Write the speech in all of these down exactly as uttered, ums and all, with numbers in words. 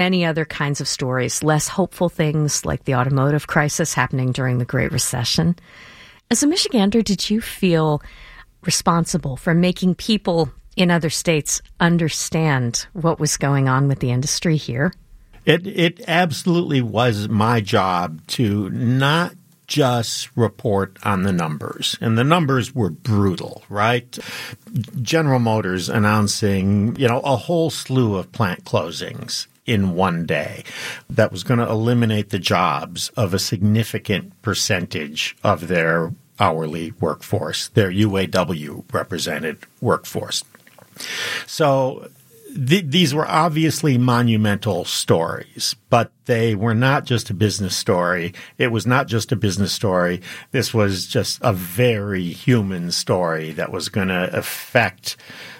many other kinds of stories, less hopeful things like the automotive crisis happening during the Great Recession. As a Michigander, did you feel responsible for making people in other states understand what was going on with the industry here? It it absolutely was my job to not just report on the numbers. And the numbers were brutal, right? General Motors announcing, you know, a whole slew of plant closings in one day that was going to eliminate the jobs of a significant percentage of their hourly workforce, their U A W-represented workforce. So th- these were obviously monumental stories, but they were not just a business story. It was not just a business story. This was just a very human story that was going to affect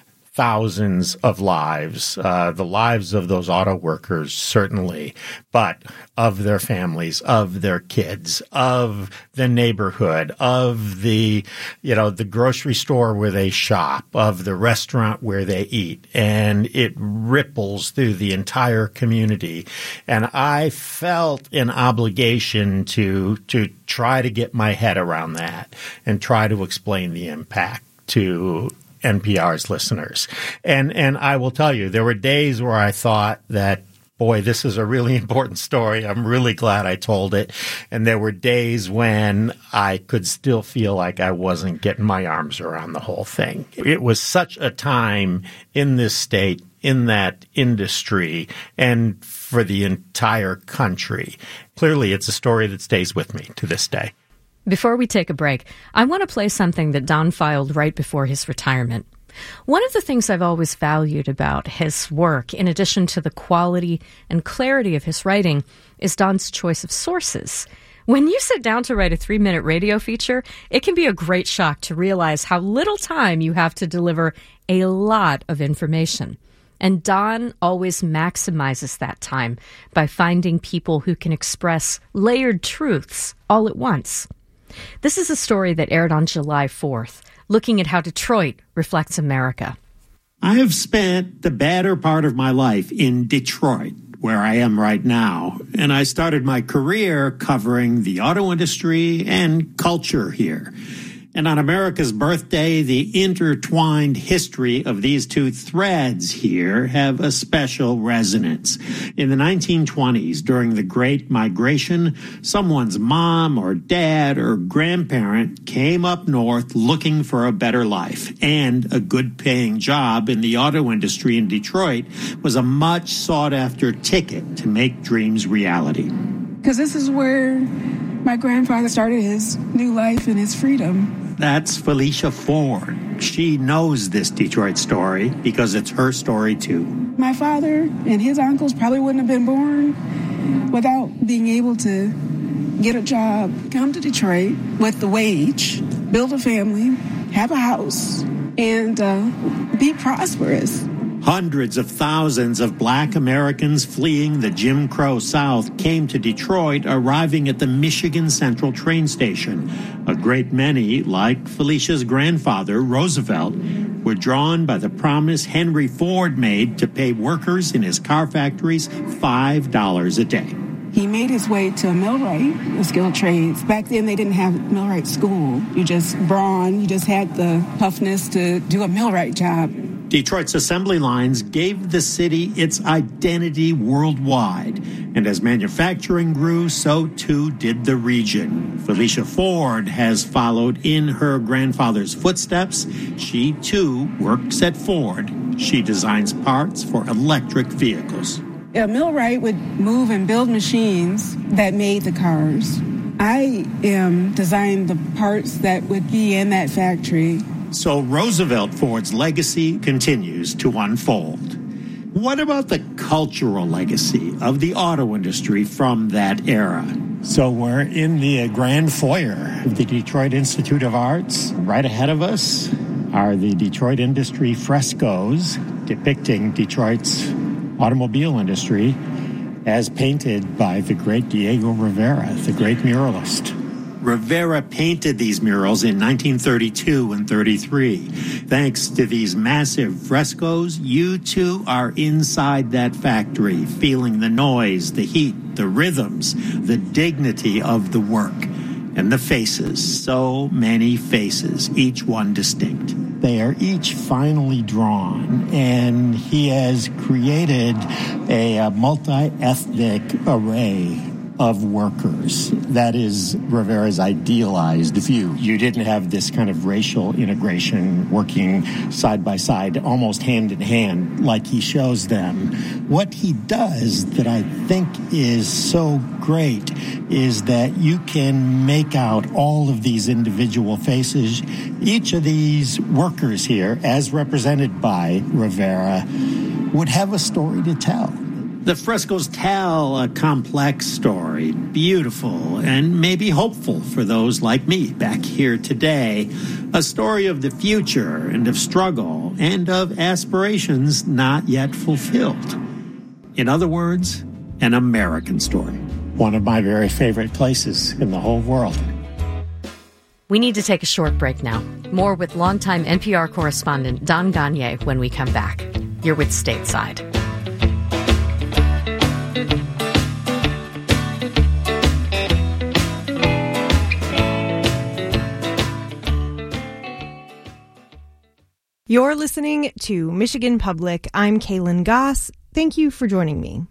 thousands of lives, uh, the lives of those auto workers, certainly, but of their families, of their kids, of the neighborhood, of the, you know, the grocery store where they shop, of the restaurant where they eat. And it ripples through the entire community. And I felt an obligation to, to try to get my head around that and try to explain the impact to N P R's listeners. And and I will tell you, there were days where I thought that, boy, this is a really important story. I'm really glad I told it. And there were days when I could still feel like I wasn't getting my arms around the whole thing. It was such a time in this state, in that industry, and for the entire country. Clearly, it's a story that stays with me to this day. Before we take a break, I want to play something that Don filed right before his retirement. One of the things I've always valued about his work, in addition to the quality and clarity of his writing, is Don's choice of sources. When you sit down to write a three-minute radio feature, it can be a great shock to realize how little time you have to deliver a lot of information. And Don always maximizes that time by finding people who can express layered truths all at once. This is a story that aired on July fourth, looking at how Detroit reflects America. I have spent the better part of my life in Detroit, where I am right now, and I started my career covering the auto industry and culture here. And on America's birthday, the intertwined history of these two threads here have a special resonance. In the nineteen twenties, during the Great Migration, someone's mom or dad or grandparent came up north looking for a better life, and a good-paying job in the auto industry in Detroit was a much sought-after ticket to make dreams reality. Because this is where my grandfather started his new life and his freedom. That's Felicia Ford. She knows this Detroit story because it's her story, too. My father and his uncles probably wouldn't have been born without being able to get a job, come to Detroit with the wage, build a family, have a house, and uh, be prosperous. Hundreds of thousands of black Americans fleeing the Jim Crow South came to Detroit, arriving at the Michigan Central train station. A great many, like Felicia's grandfather, Roosevelt, were drawn by the promise Henry Ford made to pay workers in his car factories five dollars a day. He made his way to a millwright, a skilled trades. Back then, they didn't have millwright school. You just brawn, you just had the toughness to do a millwright job. Detroit's assembly lines gave the city its identity worldwide. And as manufacturing grew, so too did the region. Felicia Ford has followed in her grandfather's footsteps. She, too, works at Ford. She designs parts for electric vehicles. A millwright would move and build machines that made the cars. I am designing the parts that would be in that factory. So Roosevelt Ford's legacy continues to unfold. What about the cultural legacy of the auto industry from that era? So we're in the grand foyer of the Detroit Institute of Arts. Right ahead of us are the Detroit industry frescoes depicting Detroit's automobile industry as painted by the great Diego Rivera, the great muralist. Rivera painted these murals in nineteen thirty-two and thirty-three. Thanks to these massive frescoes, you too are inside that factory, feeling the noise, the heat, the rhythms, the dignity of the work. And the faces, so many faces, each one distinct. They are each finely drawn, and he has created a, a multi-ethnic array of workers. That is Rivera's idealized view. You didn't have this kind of racial integration working side by side, almost hand in hand, like he shows them. What he does that I think is so great is that you can make out all of these individual faces. Each of these workers here, as represented by Rivera, would have a story to tell. The frescoes tell a complex story, beautiful and maybe hopeful for those like me back here today. A story of the future and of struggle and of aspirations not yet fulfilled. In other words, an American story. One of my very favorite places in the whole world. We need to take a short break now. More with longtime N P R correspondent Don Gagné when we come back. You're with Stateside. You're listening to Michigan Public. I'm Kaylin Goss. Thank you for joining me.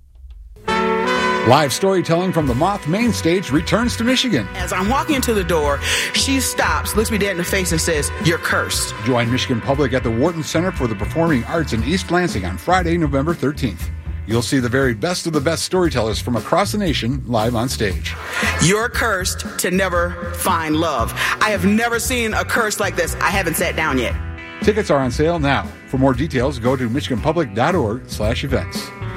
Live storytelling from the Moth Main Stage returns to Michigan. As I'm walking into the door, she stops, looks me dead in the face, and says, "You're cursed." Join Michigan Public at the Wharton Center for the Performing Arts in East Lansing on Friday, November thirteenth. You'll see the very best of the best storytellers from across the nation live on stage. You're cursed to never find love. I have never seen a curse like this. I haven't sat down yet. Tickets are on sale now. For more details, go to michiganpublic.org slash events.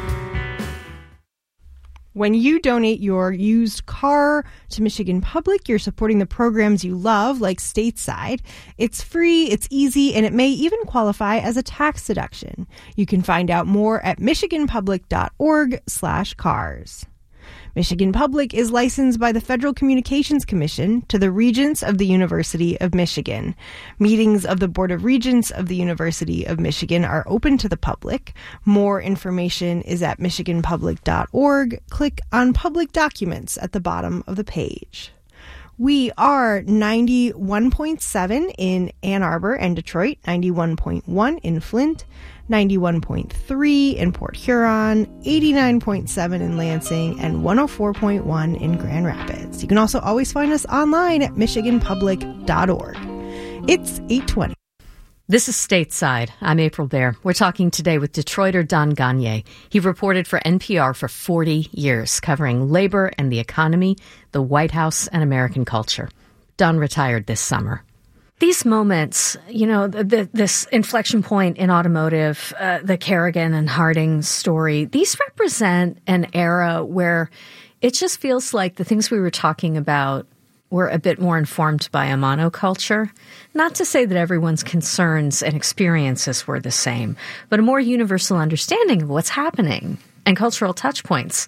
When you donate your used car to Michigan Public, you're supporting the programs you love, like Stateside. It's free, it's easy, and it may even qualify as a tax deduction. You can find out more at michiganpublic.org slash cars. Michigan Public is licensed by the Federal Communications Commission to the Regents of the University of Michigan. Meetings of the Board of Regents of the University of Michigan are open to the public. More information is at michigan public dot org. Click on Public Documents at the bottom of the page. We are ninety-one point seven in Ann Arbor and Detroit, ninety-one point one in Flint, ninety-one point three in Port Huron, eighty-nine point seven in Lansing, and one oh four point one in Grand Rapids. You can also always find us online at michigan public dot org. It's eight twenty. This is Stateside. I'm April Baer. We're talking today with Detroiter Don Gagné. He reported for N P R for forty years, covering labor and the economy, the White House, and American culture. Don retired this summer. These moments, you know, the, the, this inflection point in automotive, uh, the Kerrigan and Harding story, these represent an era where it just feels like the things we were talking about were a bit more informed by a monoculture. Not to say that everyone's concerns and experiences were the same, but a more universal understanding of what's happening and cultural touch points.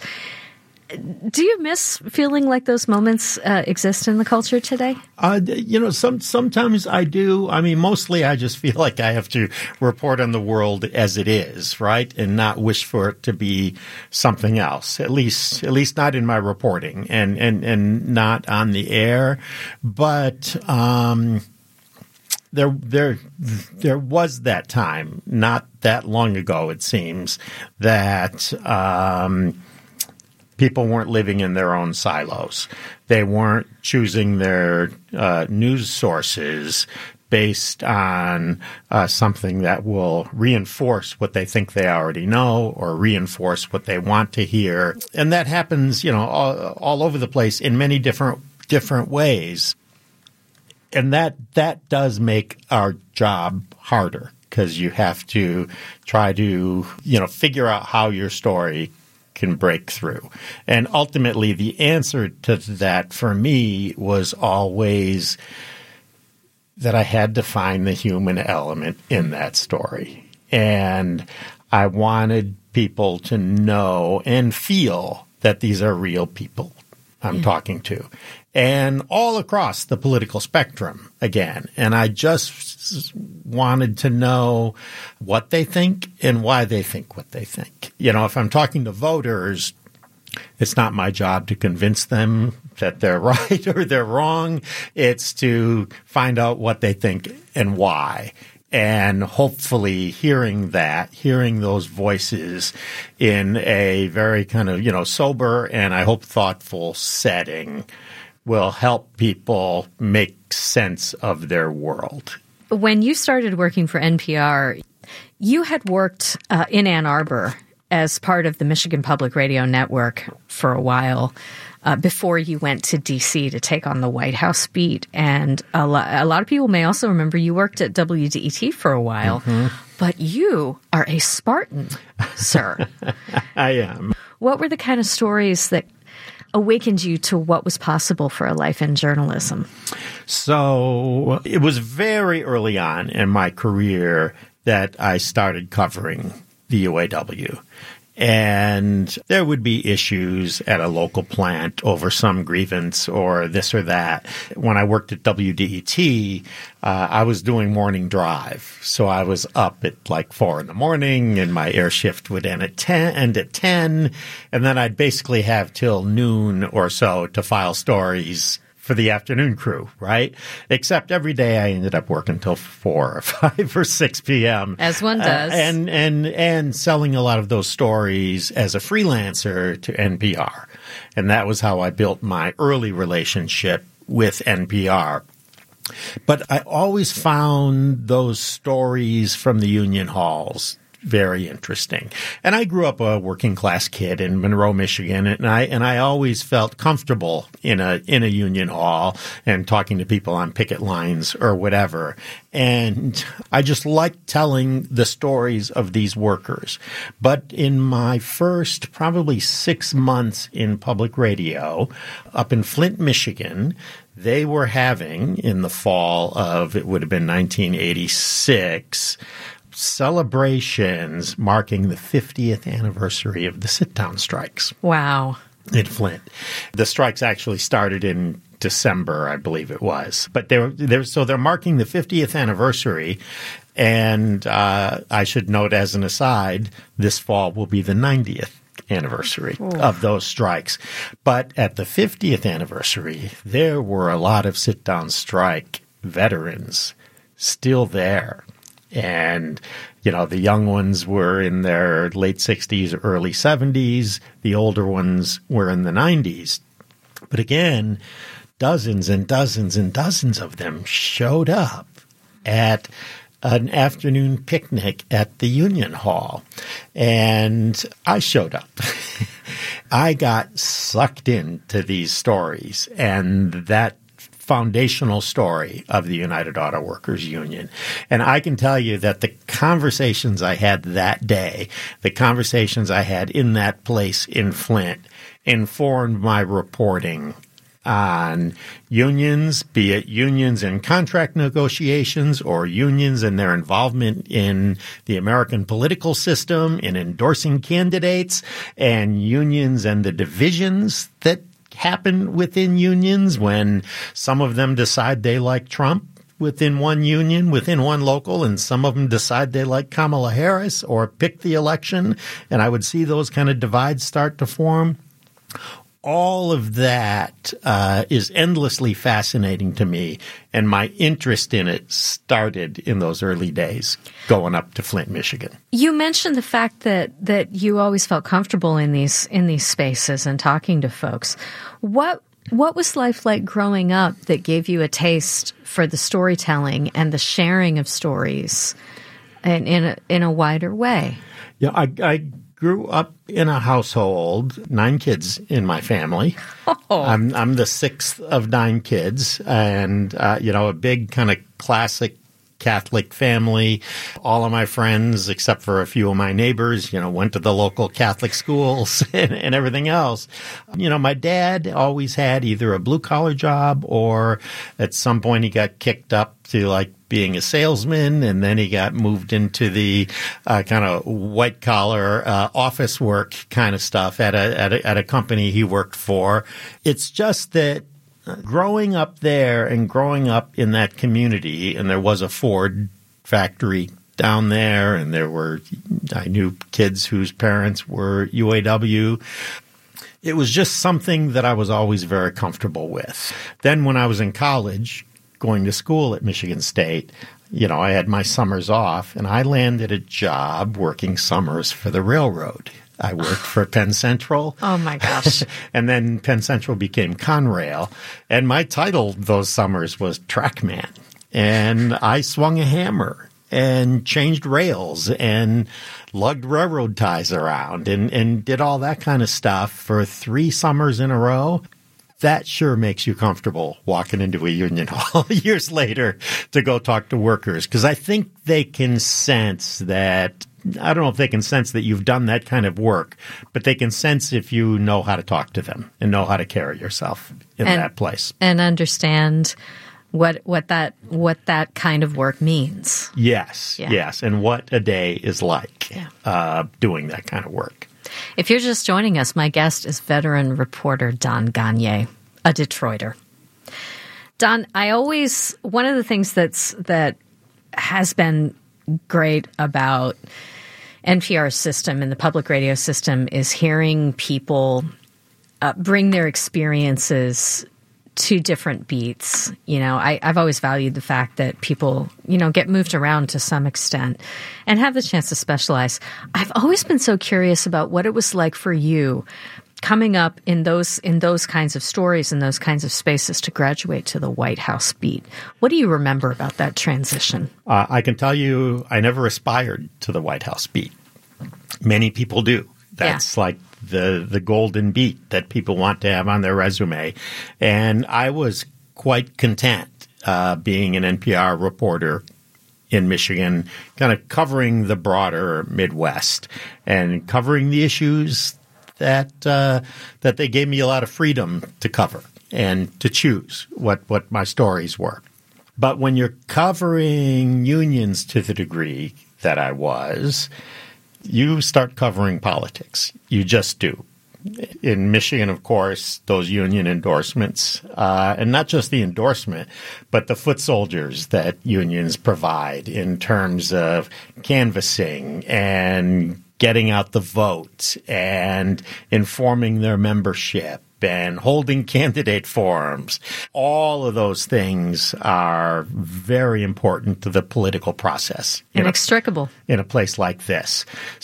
Do you miss feeling like those moments uh, exist in the culture today? Uh, you know, some sometimes I do. I mean, mostly I just feel like I have to report on the world as it is, right, and not wish for it to be something else. At least, at least not in my reporting, and and and not on the air. But um, there there there was that time, not that long ago, it seems, that. Um, People weren't living in their own silos. They weren't choosing their uh, news sources based on uh, something that will reinforce what they think they already know or reinforce what they want to hear. And that happens, you know, all, all over the place in many different different ways. And that that does make our job harder because you have to try to, you know, figure out how your story can break through. And ultimately, the answer to that for me was always that I had to find the human element in that story. And I wanted people to know and feel that these are real people. I'm yeah. talking to, and all across the political spectrum again. And I just wanted to know what they think and why they think what they think. You know, if I'm talking to voters, it's not my job to convince them that they're right or they're wrong. It's to find out what they think and why. And hopefully hearing that, hearing those voices in a very kind of, you know, sober and I hope thoughtful setting will help people make sense of their world. When you started working for N P R, you had worked uh, in Ann Arbor as part of the Michigan Public Radio Network for a while. Uh, before you went to D C to take on the White House beat. And a, lo- a lot of people may also remember you worked at W D E T for a while. Mm-hmm. But you are a Spartan, sir. I am. What were the kind of stories that awakened you to what was possible for a life in journalism? So it was very early on in my career that I started covering the U A W. And there would be issues at a local plant over some grievance or this or that. When I worked at W D E T, uh, I was doing morning drive. So I was up at like four in the morning and my air shift would end at ten, end at ten. And then I'd basically have till noon or so to file stories for the afternoon crew, right? Except every day I ended up working till four or five or six p.m. As one does. Uh, and, and, and selling a lot of those stories as a freelancer to N P R. And that was how I built my early relationship with N P R. But I always found those stories from the union halls very interesting. And I grew up a working class kid in Monroe, Michigan, and I and I always felt comfortable in a in a union hall and talking to people on picket lines or whatever. And I just liked telling the stories of these workers. But in my first probably six months in public radio up in Flint, Michigan, they were having in the fall of, it would have been nineteen eighty-six, celebrations marking the fiftieth anniversary of the sit-down strikes. Wow. In Flint. The strikes actually started in December, I believe it was. But they were, they were so they're marking the fiftieth anniversary. And uh, I should note as an aside, this fall will be the ninetieth anniversary Ooh. Of those strikes. But at the fiftieth anniversary, there were a lot of sit-down strike veterans still there. And, you know, the young ones were in their late sixties, early seventies. The older ones were in the nineties. But again, dozens and dozens and dozens of them showed up at an afternoon picnic at the Union Hall. And I showed up. I got sucked into these stories, and that foundational story of the United Auto Workers Union. And I can tell you that the conversations I had that day, the conversations I had in that place in Flint, informed my reporting on unions, be it unions in contract negotiations or unions and their involvement in the American political system, in endorsing candidates, and unions and the divisions that happen within unions when some of them decide they like Trump within one union, within one local, and some of them decide they like Kamala Harris or pick the election. And I would see those kind of divides start to form. All of that uh, is endlessly fascinating to me, and my interest in it started in those early days going up to Flint, Michigan. You mentioned the fact that, that you always felt comfortable in these in these spaces and talking to folks. What what was life like growing up that gave you a taste for the storytelling and the sharing of stories in in a, in a wider way? Yeah, I. I grew up in a household, nine kids in my family. Oh. I'm, I'm the sixth of nine kids, and, uh, you know, a big kind of classic Catholic family. All of my friends, except for a few of my neighbors, you know, went to the local Catholic schools and, and everything else. You know, my dad always had either a blue-collar job or at some point he got kicked up to, like, being a salesman, and then he got moved into the uh, kind of white-collar uh, office work kind of stuff at a, at a at a company he worked for. It's just that growing up there and growing up in that community, and there was a Ford factory down there, and there were, I knew kids whose parents were U A W. It was just something that I was always very comfortable with. Then when I was in college, going to school at Michigan State, you know, I had my summers off, and I landed a job working summers for the railroad. I worked for Penn Central. Oh, my gosh. And then Penn Central became Conrail. And my title those summers was Trackman. And I swung a hammer and changed rails and lugged railroad ties around and, and did all that kind of stuff for three summers in a row. That sure makes you comfortable walking into a union hall years later to go talk to workers, because I think they can sense that. I don't know if they can sense that you've done that kind of work, but they can sense if you know how to talk to them and know how to carry yourself in and, that place. And understand what what that what that kind of work means. Yes, yeah. yes, and what a day is like yeah. uh, doing that kind of work. If you're just joining us, my guest is veteran reporter Don Gagné, a Detroiter. Don, I always one of the things that's that has been great about N P R's system and the public radio system is hearing people uh, bring their experiences to different beats. You know, I, I've always valued the fact that people, you know, get moved around to some extent and have the chance to specialize. I've always been so curious about what it was like for you coming up in those in those kinds of stories and those kinds of spaces to graduate to the White House beat. What do you remember about that transition? Uh, I can tell you I never aspired to the White House beat. Many people do. That's yeah. like the the golden beat that people want to have on their resume. And I was quite content uh, being an N P R reporter in Michigan, kind of covering the broader Midwest and covering the issues that uh, that they gave me a lot of freedom to cover and to choose what, what my stories were. But when you're covering unions to the degree that I was, you start covering politics. You just do. In Michigan, of course, those union endorsements, uh, and not just the endorsement, but the foot soldiers that unions provide in terms of canvassing and getting out the vote and informing their membership and holding candidate forums. All of those things are very important to the political process. Inextricable. In a, in a place like this.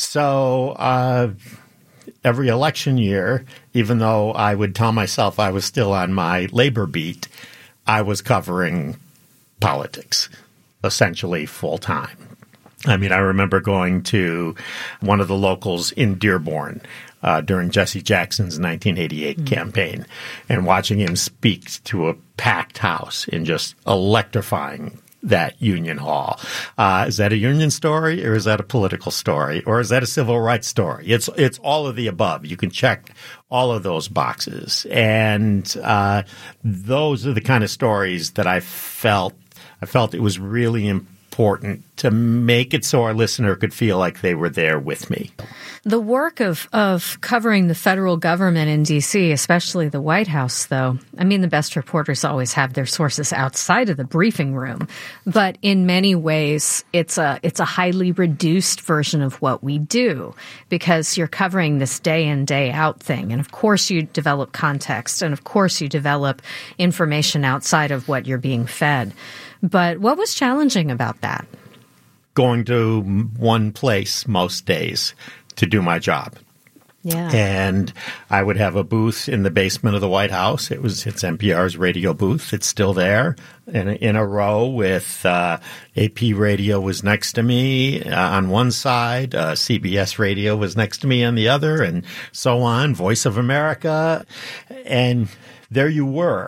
So uh, every election year, even though I would tell myself I was still on my labor beat, I was covering politics, essentially full time. I mean, I remember going to one of the locals in Dearborn uh, during Jesse Jackson's nineteen eighty-eight mm-hmm. campaign and watching him speak to a packed house and just electrifying that union hall. Uh, is that a union story, or is that a political story, or is that a civil rights story? It's it's all of the above. You can check all of those boxes. And uh, those are the kind of stories that I felt I felt it was really important. important to make it so our listener could feel like they were there with me. The work of, of covering the federal government in D C, especially the White House, though, I mean, the best reporters always have their sources outside of the briefing room. But in many ways, it's a it's a highly reduced version of what we do because you're covering this day in, day out thing. And of course, you develop context. And of course, you develop information outside of what you're being fed. But what was challenging about that? Going to one place most days to do my job. Yeah. And I would have a booth in the basement of the White House. It was it's N P R's radio booth. It's still there in a, in a row with uh, A P radio was next to me uh, on one side. Uh, C B S radio was next to me on the other, and so on. Voice of America. And there you were.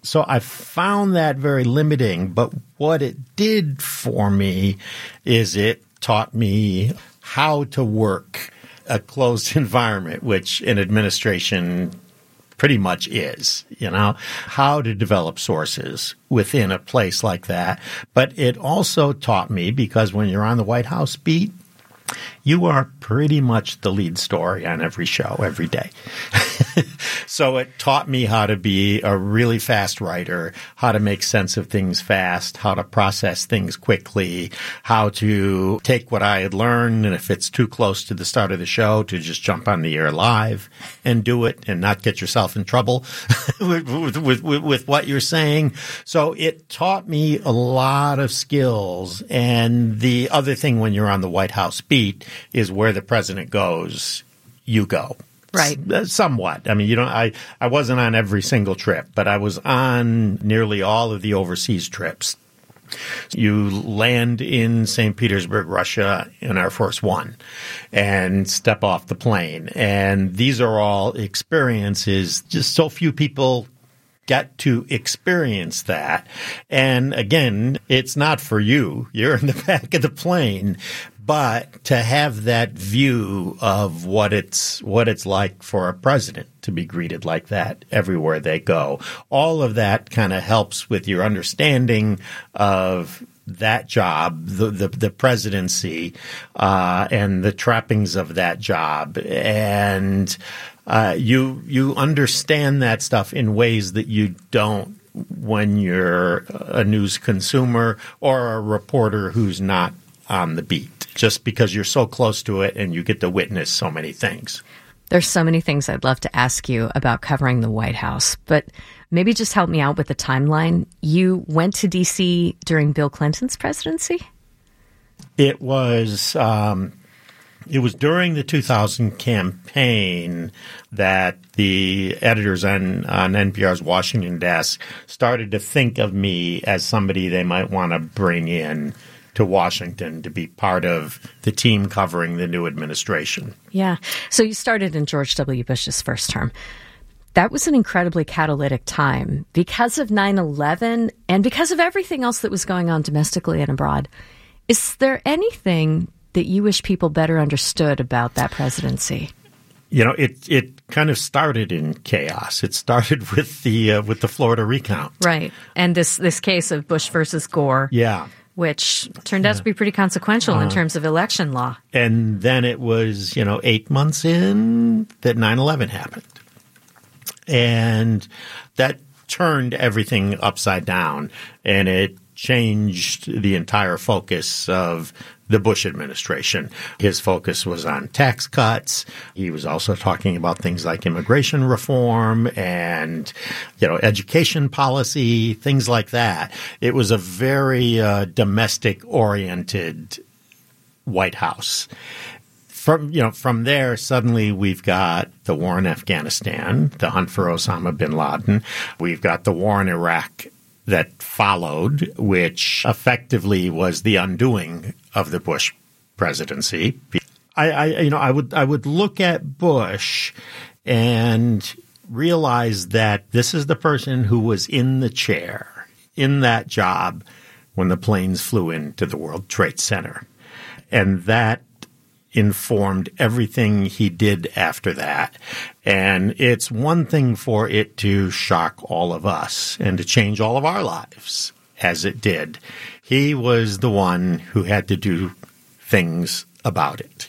So I found that very limiting, but what it did for me is it taught me how to work a closed environment, which in administration pretty much is, you know, how to develop sources within a place like that. But it also taught me, because when you're on the White House beat, you are pretty much the lead story on every show every day. So it taught me how to be a really fast writer, how to make sense of things fast, how to process things quickly, how to take what I had learned, and if it's too close to the start of the show, to just jump on the air live and do it and not get yourself in trouble with, with, with, with what you're saying. So it taught me a lot of skills. And the other thing when you're on the White House beat is where the president goes, you go. Right. Somewhat. I mean, you know, I, I wasn't on every single trip, but I was on nearly all of the overseas trips. You land in Saint Petersburg, Russia, in Air Force One and step off the plane. And these are all experiences. Just so few people get to experience that. And again, it's not for you. You're in the back of the plane. But to have that view of what it's what it's like for a president to be greeted like that everywhere they go, all of that kind of helps with your understanding of that job, the the, the presidency, uh, and the trappings of that job, and uh, you you understand that stuff in ways that you don't when you're a news consumer or a reporter who's not on the beat. Just because you're so close to it and you get to witness so many things. There's so many things I'd love to ask you about covering the White House, but maybe just help me out with the timeline. You went to D C during Bill Clinton's presidency? It was um, it was during the two thousand campaign that the editors on, on N P R's Washington desk started to think of me as somebody they might want to bring in to Washington to be part of the team covering the new administration. Yeah. So you started in George W. Bush's first term. That was an incredibly catalytic time because of nine eleven and because of everything else that was going on domestically and abroad. Is there anything that you wish people better understood about that presidency? You know, it it kind of started in chaos. It started with the uh, with the Florida recount. Right. And this this case of Bush versus Gore. Yeah. Which turned out to be pretty consequential uh, in terms of election law. And then it was, you know, eight months in that nine eleven happened. And that turned everything upside down, and it changed the entire focus of the Bush administration. His focus was on tax cuts. He was also talking about things like immigration reform and, you know, education policy, things like that. It was a very uh, domestic-oriented White House. From, you know, from there, suddenly we've got the war in Afghanistan, the hunt for Osama bin Laden. We've got the war in Iraq that followed, which effectively was the undoing of the Bush presidency. I, I, you know, I would I would look at Bush and realize that this is the person who was in the chair, in that job, when the planes flew into the World Trade Center. And that informed everything he did after that. And it's one thing for it to shock all of us and to change all of our lives, as it did. He was the one who had to do things about it.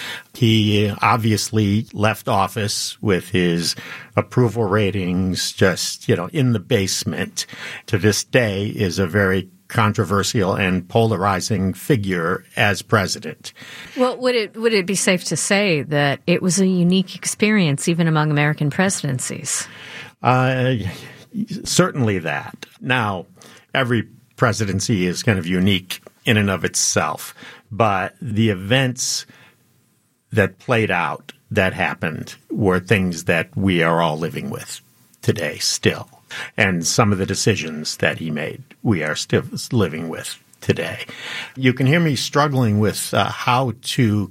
He obviously left office with his approval ratings just, you know, in the basement. To this day is a very controversial and polarizing figure as president. Well, would it would it be safe to say that it was a unique experience even among American presidencies? Uh, certainly that. Now, every presidency is kind of unique in and of itself, but the events that played out, that happened, were things that we are all living with today still. And some of the decisions that he made, we are still living with today. You can hear me struggling with uh, how to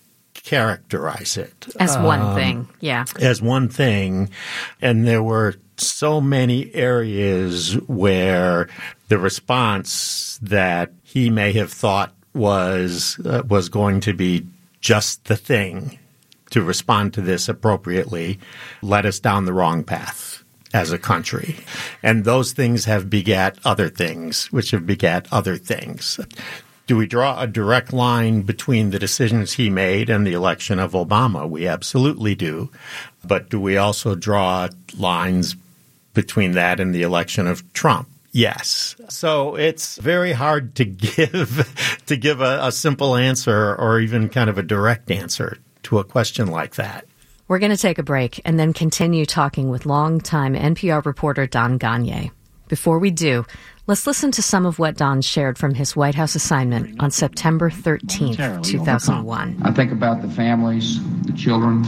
characterize it. As one um, thing, yeah. As one thing. And there were so many areas where the response that he may have thought was uh, was going to be just the thing to respond to this appropriately led us down the wrong path as a country. And those things have begat other things, which have begat other things. Do we draw a direct line between the decisions he made and the election of Obama? We absolutely do. But do we also draw lines between that and the election of Trump? Yes. So it's very hard to give to give a, a simple answer or even kind of a direct answer to a question like that. We're going to take a break and then continue talking with longtime N P R reporter Don Gonyea. Before we do, let's listen to some of what Don shared from his White House assignment on September thirteenth, two thousand one. I think about the families, the children.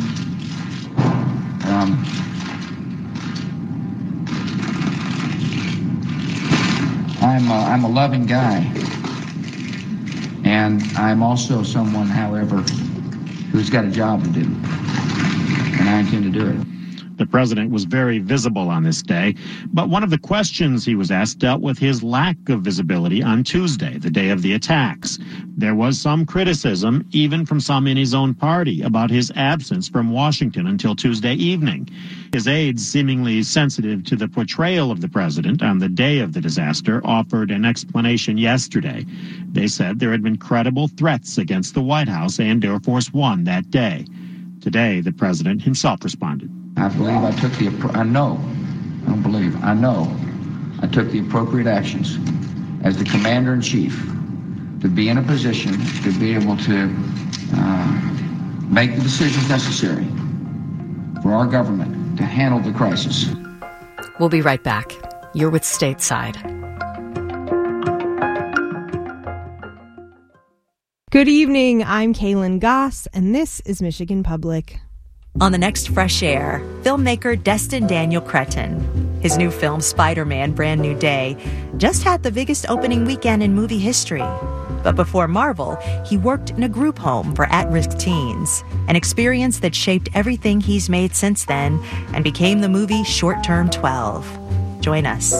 Um, I'm a, I'm a loving guy, and I'm also someone, however, who's got a job to do, and I intend to do it. The president was very visible on this day, but one of the questions he was asked dealt with his lack of visibility on Tuesday, the day of the attacks. There was some criticism, even from some in his own party, about his absence from Washington until Tuesday evening. His aides, seemingly sensitive to the portrayal of the president on the day of the disaster, offered an explanation yesterday. They said there had been credible threats against the White House and Air Force One that day. Today, the president himself responded. I believe I took the, I know, I don't believe, I know I took the appropriate actions as the commander-in-chief to be in a position to be able to uh, make the decisions necessary for our government to handle the crisis. We'll be right back. You're with Stateside. Good evening. I'm Kaylin Goss, and this is Michigan Public. On the next Fresh Air, filmmaker Destin Daniel Cretton. His new film, Spider-Man: Brand New Day, just had the biggest opening weekend in movie history. But before Marvel, he worked in a group home for at-risk teens, an experience that shaped everything he's made since then and became the movie Short Term twelve. Join us.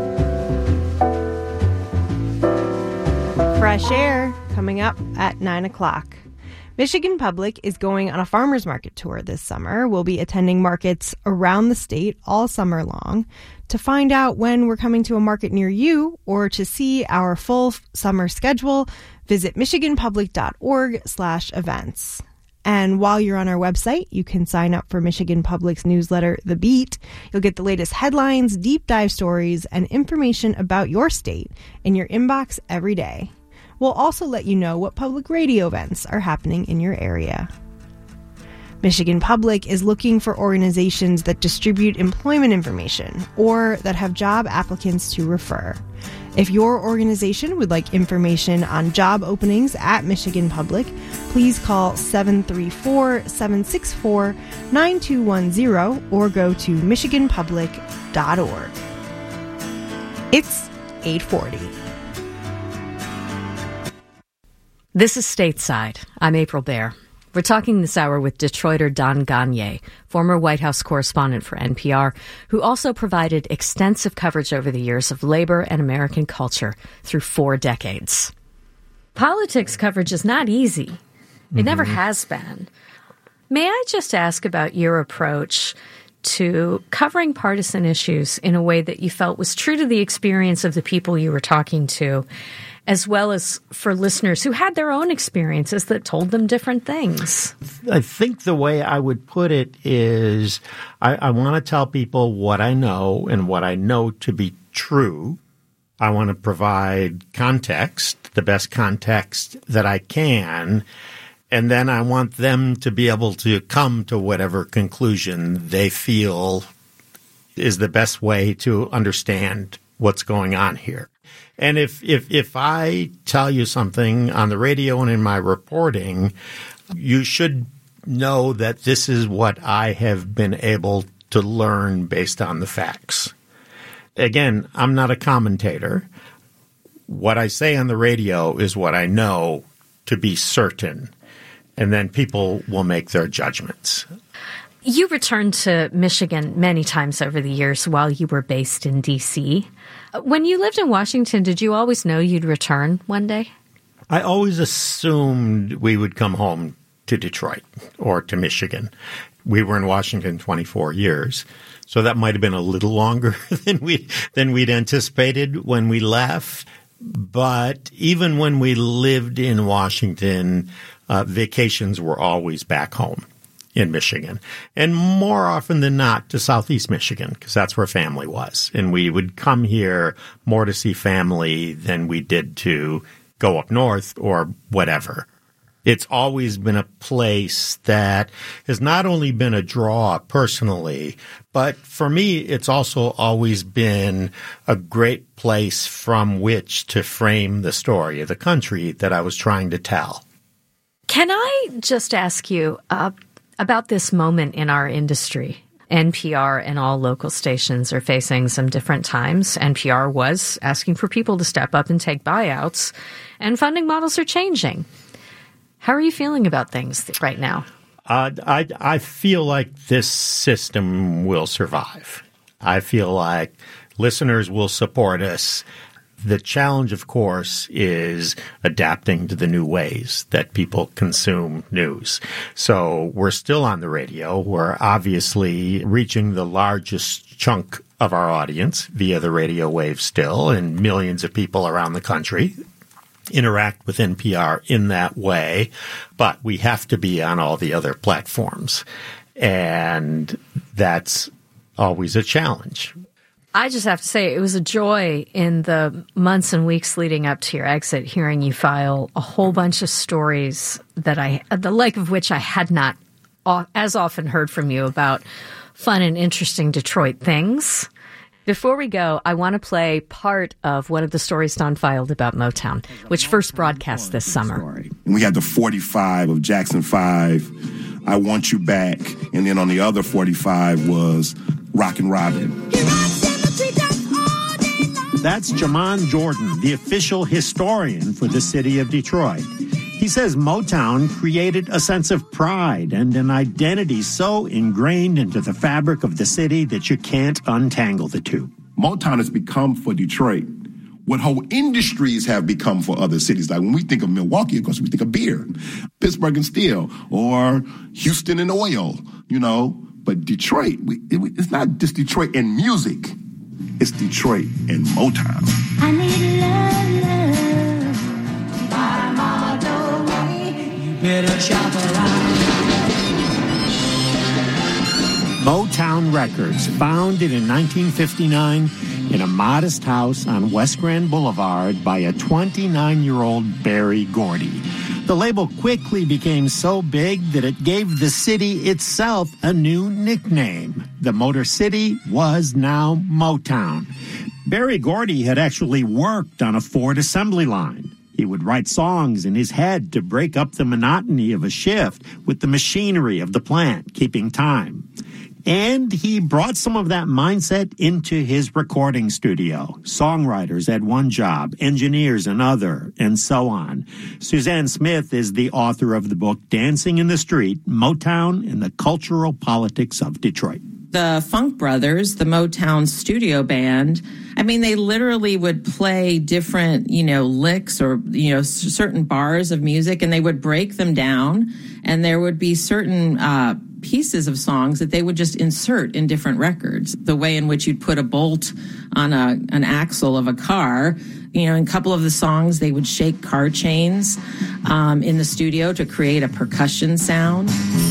Fresh Air coming up at nine o'clock. Michigan Public is going on a farmers market tour this summer. We'll be attending markets around the state all summer long. To find out when we're coming to a market near you or to see our full summer schedule, visit michiganpublic.org slash events. And while you're on our website, you can sign up for Michigan Public's newsletter, The Beat. You'll get the latest headlines, deep dive stories, and information about your state in your inbox every day. We'll also let you know what public radio events are happening in your area. Michigan Public is looking for organizations that distribute employment information or that have job applicants to refer. If your organization would like information on job openings at Michigan Public, please call seven three four, seven six four, nine two one zero or go to michigan public dot org. It's eight forty. This is Stateside. I'm April Baer. We're talking this hour with Detroiter Don Gonyea, former White House correspondent for N P R, who also provided extensive coverage over the years of labor and American culture through four decades. Politics coverage is not easy. It mm-hmm. never has been. May I just ask about your approach to covering partisan issues in a way that you felt was true to the experience of the people you were talking to, as well as for listeners who had their own experiences that told them different things? I think the way I would put it is I, I want to tell people what I know and what I know to be true. I want to provide context, the best context that I can, and then I want them to be able to come to whatever conclusion they feel is the best way to understand what's going on here. And if, if, if I tell you something on the radio and in my reporting, you should know that this is what I have been able to learn based on the facts. Again, I'm not a commentator. What I say on the radio is what I know to be certain, and then people will make their judgments. You returned to Michigan many times over the years while you were based in D C. When you lived in Washington, did you always know you'd return one day? I always assumed we would come home to Detroit or to Michigan. We were in Washington twenty-four years, so that might have been a little longer than we than we'd anticipated when we left. But even when we lived in Washington, uh, vacations were always back home in Michigan, and more often than not to Southeast Michigan, because that's where family was. And we would come here more to see family than we did to go up north or whatever. It's always been a place that has not only been a draw personally, but for me, it's also always been a great place from which to frame the story of the country that I was trying to tell. Can I just ask you uh, about this moment in our industry? N P R and all local stations are facing some different times. N P R was asking for people to step up and take buyouts, and funding models are changing. How are you feeling about things right now? Uh, I, I feel like this system will survive. I feel like listeners will support us. The challenge, of course, is adapting to the new ways that people consume news. So we're still on the radio. We're obviously reaching the largest chunk of our audience via the radio wave still, and millions of people around the country interact with N P R in that way. But we have to be on all the other platforms, and that's always a challenge. I just have to say it was a joy in the months and weeks leading up to your exit, hearing you file a whole bunch of stories that I, the like of which I had not as often heard from you about fun and interesting Detroit things. Before we go, I want to play part of one of the stories Don filed about Motown, which first broadcast this summer. We had the forty-five of Jackson five, I Want You Back, and then on the other forty-five was Rockin' Robin. That's Jamon Jordan, the official historian for the city of Detroit. He says Motown created a sense of pride and an identity so ingrained into the fabric of the city that you can't untangle the two. Motown has become for Detroit what whole industries have become for other cities. Like when we think of Milwaukee, of course, we think of beer, Pittsburgh and steel, or Houston and oil, you know. But Detroit, we, it, it's not just Detroit and music. It's Detroit and Motown. I need love, love. My mama told me you better shop around. Motown Records, founded in nineteen fifty-nine in a modest house on West Grand Boulevard by a twenty-nine-year-old Berry Gordy. The label quickly became so big that it gave the city itself a new nickname. The Motor City was now Motown. Berry Gordy had actually worked on a Ford assembly line. He would write songs in his head to break up the monotony of a shift with the machinery of the plant, keeping time. And he brought some of that mindset into his recording studio. Songwriters had one job, engineers another, and so on. Suzanne Smith is the author of the book Dancing in the Street, Motown and the Cultural Politics of Detroit. The Funk Brothers, the Motown studio band, I mean, they literally would play different, you know, licks or, you know, certain bars of music, and they would break them down, and there would be certain uh pieces of songs that they would just insert in different records. The way in which you'd put a bolt on a an axle of a car. You know, in a couple of the songs, they would shake car chains um, in the studio to create a percussion sound.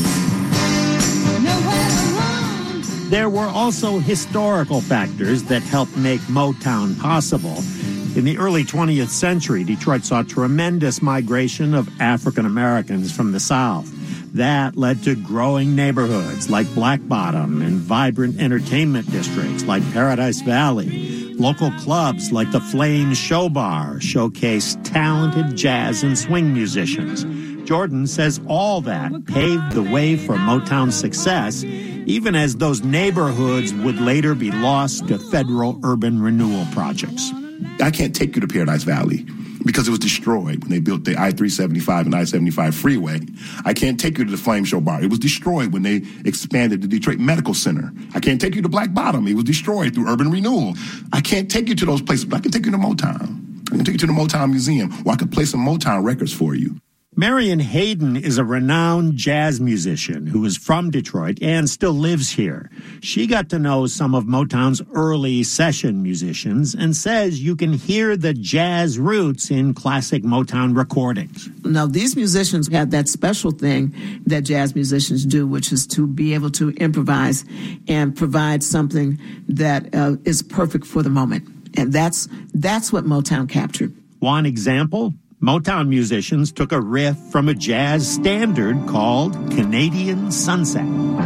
There were also historical factors that helped make Motown possible. In the early twentieth century, Detroit saw tremendous migration of African Americans from the South. That led to growing neighborhoods like Black Bottom and vibrant entertainment districts like Paradise Valley. Local clubs like the Flame Show Bar showcased talented jazz and swing musicians. Jordan says all that paved the way for Motown's success, even as those neighborhoods would later be lost to federal urban renewal projects. I can't take you to Paradise Valley because it was destroyed when they built the I three seventy-five and I seventy-five freeway. I can't take you to the Flame Show Bar. It was destroyed when they expanded the Detroit Medical Center. I can't take you to Black Bottom. It was destroyed through urban renewal. I can't take you to those places, but I can take you to Motown. I can take you to the Motown Museum, or I can play some Motown records for you. Marion Hayden is a renowned jazz musician who is from Detroit and still lives here. She got to know some of Motown's early session musicians and says you can hear the jazz roots in classic Motown recordings. Now, these musicians have that special thing that jazz musicians do, which is to be able to improvise and provide something that uh, is perfect for the moment. And that's that's what Motown captured. One example? Motown musicians took a riff from a jazz standard called Canadian Sunset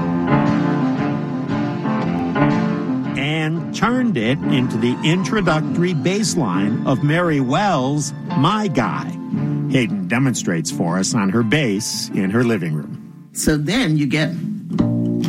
and turned it into the introductory bass line of Mary Wells' My Guy. Hayden demonstrates for us on her bass in her living room. So then you get